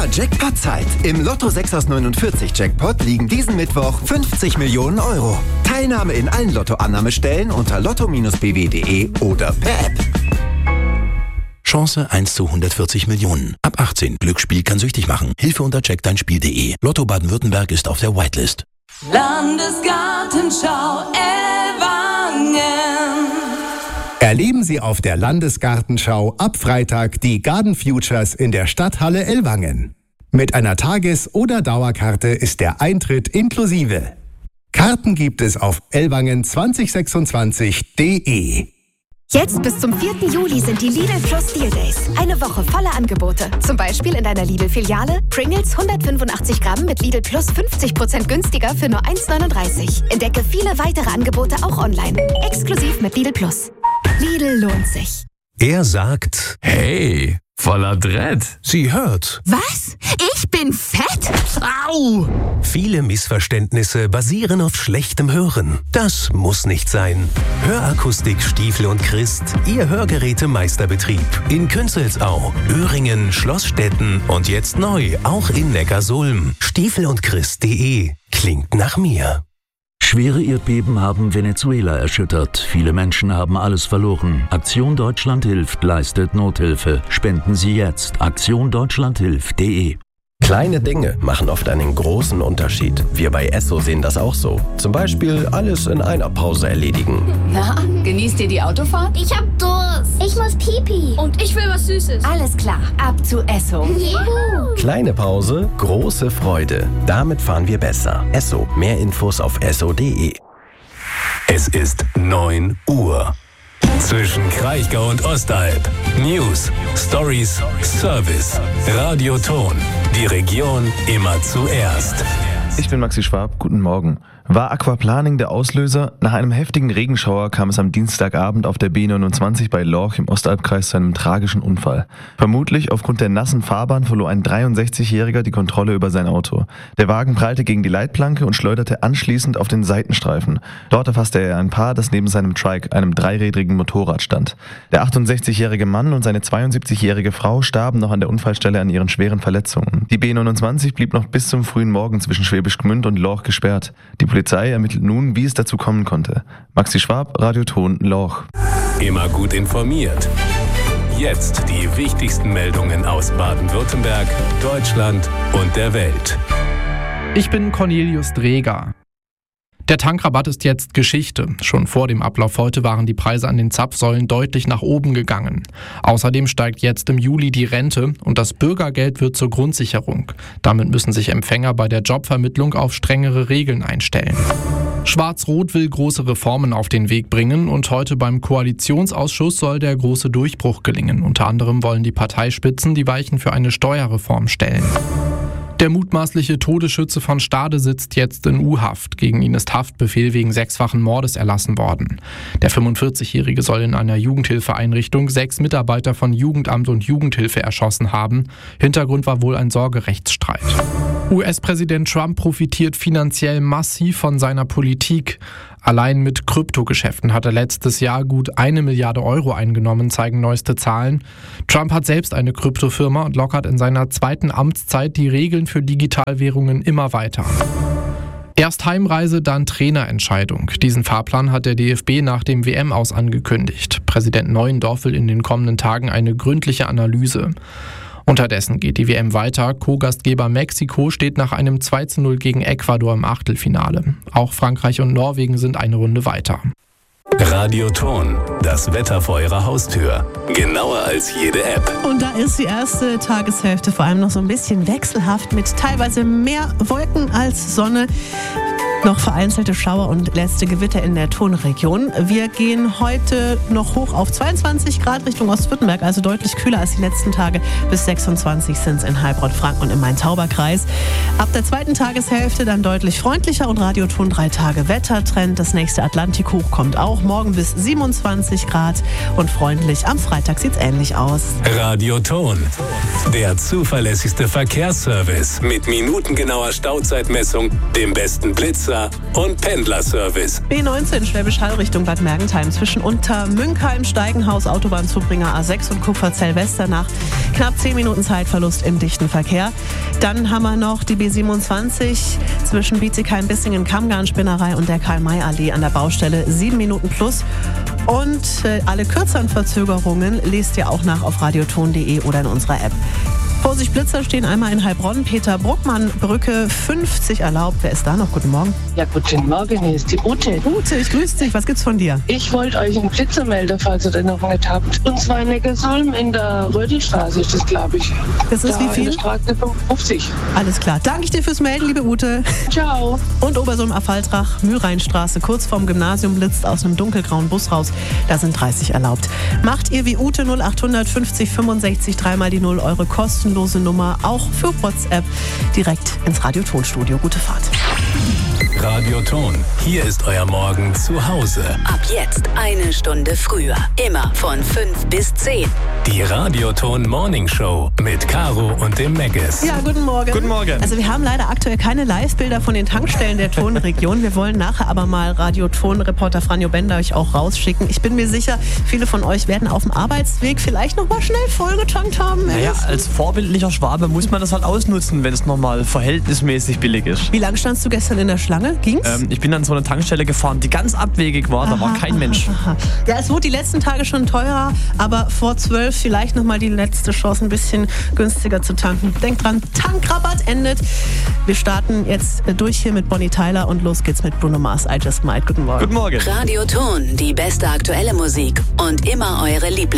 Jackpot-Zeit. Im Lotto 6 aus 49 Jackpot liegen diesen Mittwoch 50 Millionen Euro. Teilnahme in allen Lottoannahmestellen unter lotto-bw.de oder per App. Chance 1 zu 140 Millionen. Ab 18. Glücksspiel kann süchtig machen. Hilfe unter checkdeinspiel.de. Lotto Baden-Württemberg ist auf der Whitelist. Landesgartenschau Ellwangen. Erleben Sie auf der Landesgartenschau ab Freitag die Garden Futures in der Stadthalle Ellwangen. Mit einer Tages- oder Dauerkarte ist der Eintritt inklusive. Karten gibt es auf ellwangen2026.de. Jetzt bis zum 4. Juli sind die Lidl Plus Deal Days. Eine Woche voller Angebote. Zum Beispiel in deiner Lidl-Filiale Pringles 185 Gramm mit Lidl Plus 50% günstiger für nur 1,39. Entdecke viele weitere Angebote auch online. Exklusiv mit Lidl Plus. Lidl lohnt sich. Er sagt, hey, voller Dread. Sie hört. Was? Ich bin fett? Au! Viele Missverständnisse basieren auf schlechtem Hören. Das muss nicht sein. Hörakustik Stiefel und Christ, Ihr Hörgerätemeisterbetrieb. In Künzelsau, Öhringen, Schlossstetten und jetzt neu, auch in Neckarsulm. stiefelundchrist.de. Klingt nach mir. Schwere Erdbeben haben Venezuela erschüttert. Viele Menschen haben alles verloren. Aktion Deutschland hilft, leistet Nothilfe. Spenden Sie jetzt. aktiondeutschlandhilft.de. Kleine Dinge machen oft einen großen Unterschied. Wir bei Esso sehen das auch so. Zum Beispiel alles in einer Pause erledigen. Na, genießt ihr die Autofahrt? Ich hab Durst. Ich muss Pipi. Und ich will was Süßes. Alles klar, ab zu Esso. Juhu. Kleine Pause, große Freude. Damit fahren wir besser. Esso. Mehr Infos auf esso.de. Es ist 9 Uhr. Zwischen Kraichgau und Ostalb. News, Stories, Service. Radioton. Die Region immer zuerst. Ich bin Maxi Schwab, guten Morgen. War Aquaplaning der Auslöser? Nach einem heftigen Regenschauer kam es am Dienstagabend auf der B29 bei Lorch im Ostalbkreis zu einem tragischen Unfall. Vermutlich aufgrund der nassen Fahrbahn verlor ein 63-Jähriger die Kontrolle über sein Auto. Der Wagen prallte gegen die Leitplanke und schleuderte anschließend auf den Seitenstreifen. Dort erfasste er ein Paar, das neben seinem Trike, einem dreirädrigen Motorrad, stand. Der 68-jährige Mann und seine 72-jährige Frau starben noch an der Unfallstelle an ihren schweren Verletzungen. Die B29 blieb noch bis zum frühen Morgen zwischen Schwäbisch Gmünd und Lorch gesperrt. Die Polizei ermittelt nun, wie es dazu kommen konnte. Maxi Schwab, Radioton, Lorch. Immer gut informiert. Jetzt die wichtigsten Meldungen aus Baden-Württemberg, Deutschland und der Welt. Ich bin Cornelius Dreger. Der Tankrabatt ist jetzt Geschichte. Schon vor dem Ablauf heute waren die Preise an den Zapfsäulen deutlich nach oben gegangen. Außerdem steigt jetzt im Juli die Rente und das Bürgergeld wird zur Grundsicherung. Damit müssen sich Empfänger bei der Jobvermittlung auf strengere Regeln einstellen. Schwarz-Rot will große Reformen auf den Weg bringen und heute beim Koalitionsausschuss soll der große Durchbruch gelingen. Unter anderem wollen die Parteispitzen die Weichen für eine Steuerreform stellen. Der mutmaßliche Todesschütze von Stade sitzt jetzt in U-Haft. Gegen ihn ist Haftbefehl wegen 6-fachen Mordes erlassen worden. Der 45-Jährige soll in einer Jugendhilfeeinrichtung 6 Mitarbeiter von Jugendamt und Jugendhilfe erschossen haben. Hintergrund war wohl ein Sorgerechtsstreit. US-Präsident Trump profitiert finanziell massiv von seiner Politik. Allein mit Kryptogeschäften hat er letztes Jahr gut 1 Milliarde Euro eingenommen, zeigen neueste Zahlen. Trump hat selbst eine Kryptofirma und lockert in seiner zweiten Amtszeit die Regeln für Digitalwährungen immer weiter. Erst Heimreise, dann Trainerentscheidung. Diesen Fahrplan hat der DFB nach dem WM-Aus angekündigt. Präsident Neuendorf will in den kommenden Tagen eine gründliche Analyse. Unterdessen geht die WM weiter. Co-Gastgeber Mexiko steht nach einem 2:0 gegen Ecuador im Achtelfinale. Auch Frankreich und Norwegen sind eine Runde weiter. Radioton, das Wetter vor Ihrer Haustür. Genauer als jede App. Und da ist die erste Tageshälfte vor allem noch so ein bisschen wechselhaft mit teilweise mehr Wolken als Sonne. Noch vereinzelte Schauer und letzte Gewitter in der Tonregion. Wir gehen heute noch hoch auf 22 Grad Richtung Ostwürttemberg, also deutlich kühler als die letzten Tage. Bis 26 sind es in Heilbronn, Franken und im Main-Tauber-Kreis. Ab der zweiten Tageshälfte dann deutlich freundlicher und Radioton 3 Tage Wettertrend. Das nächste Atlantikhoch kommt auch morgen bis 27 Grad und freundlich. Am Freitag sieht es ähnlich aus. Radioton, der zuverlässigste Verkehrsservice mit minutengenauer Stauzeitmessung, dem besten Blitzer Pizza und Pendlerservice. B19 Schwäbisch Hall Richtung Bad Mergentheim zwischen Untermünkheim, Steigenhaus, Autobahnzubringer A6 und Kupferzell-Westernach. Knapp 10 Minuten Zeitverlust im dichten Verkehr. Dann haben wir noch die B27 zwischen Bietigheim-Bissingen, Kammgarn-Spinnerei und der Karl-May-Allee an der Baustelle. 7 Minuten plus. Und alle kürzeren Verzögerungen lest ihr auch nach auf radioton.de oder in unserer App. Vorsicht, Blitzer stehen einmal in Heilbronn. Peter Bruckmann, Brücke 50 erlaubt. Wer ist da noch? Guten Morgen. Ja, guten Morgen, hier ist die Ute. Ute, ich grüße dich. Was gibt's von dir? Ich wollte euch einen Blitzer melden, falls ihr den noch nicht habt. Und zwar in Neckarsulm in der Rödelstraße ist das, glaube ich. Das ist da wie viel? In der Straße 50. Alles klar. Danke ich dir fürs Melden, liebe Ute. Ciao. Und Obersulm-Affaltrach, Mühlrheinstraße, kurz vorm Gymnasium, blitzt aus einem dunkelgrauen Bus raus. Da sind 30 erlaubt. Macht ihr wie Ute 0800 50 65 3 die 0, eure kostenlose Nummer, auch für WhatsApp, direkt ins Radiotonstudio. Gute Fahrt. Radioton, hier ist euer Morgen zu Hause. Ab jetzt 1 Stunde früher. Immer von 5 bis 10. Die Radioton Morning Show mit Caro und dem Megges. Ja, guten Morgen. Guten Morgen. Also wir haben leider aktuell keine Live-Bilder von den Tankstellen der Tonregion. Wir wollen nachher aber mal Radioton-Reporter Franjo Bender euch auch rausschicken. Ich bin mir sicher, viele von euch werden auf dem Arbeitsweg vielleicht noch mal schnell vollgetankt haben. Naja, als vorbildlicher Schwabe muss man das halt ausnutzen, wenn es nochmal verhältnismäßig billig ist. Wie lange standst du gestern in der Schlange? Ging's? Ich bin an so eine Tankstelle gefahren, die ganz abwegig war. Da war kein Mensch. Ja, es wurde die letzten Tage schon teurer, aber vor 12 vielleicht nochmal die letzte Chance, ein bisschen günstiger zu tanken. Denkt dran, Tankrabatt endet. Wir starten jetzt durch hier mit Bonnie Tyler und los geht's mit Bruno Mars. I Just Might. Guten Morgen. Guten Morgen. Radioton, die beste aktuelle Musik und immer eure Lieblings